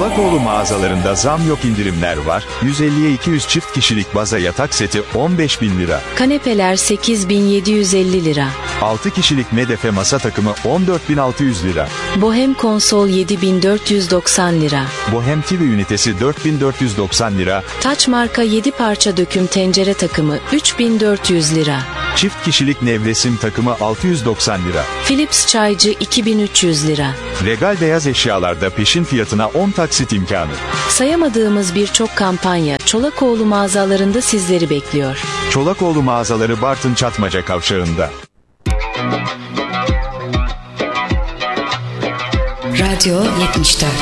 Çolakoğlu mağazalarında zam yok, indirimler var. 150'ye 200 çift kişilik baza yatak seti 15.000 lira. Kanepeler 8.750 lira. 6 kişilik medefe masa takımı 14.600 lira. Bohem konsol 7.490 lira. Bohem TV ünitesi 4.490 lira. Taç marka 7 parça döküm tencere takımı 3.400 lira. Çift kişilik nevresim takımı 690 lira. Philips çaycı 2.300 lira. Regal beyaz eşyalarda peşin fiyatına 10 taksit imkanı. Sayamadığımız birçok kampanya Çolakoğlu mağazalarında sizleri bekliyor. Çolakoğlu mağazaları Bartın Çatmaca Kavşağı'nda. Radyo 74.